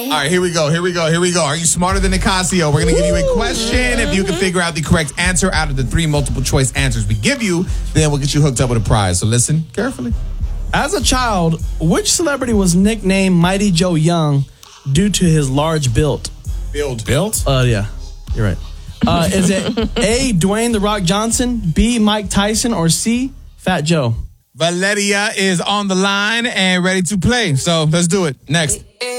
All right, here we go. Are you smarter than Nicasio? We're going to give you a question. If you can figure out the correct answer out of the 3 multiple choice answers we give you, then we'll get you hooked up with a prize. So listen carefully. As a child, which celebrity was nicknamed Mighty Joe Young due to his large build? Build? Yeah, you're right. Is it A, Dwayne The Rock Johnson, B, Mike Tyson, or C, Fat Joe? Valeria is on the line and ready to play. So let's do it. Next.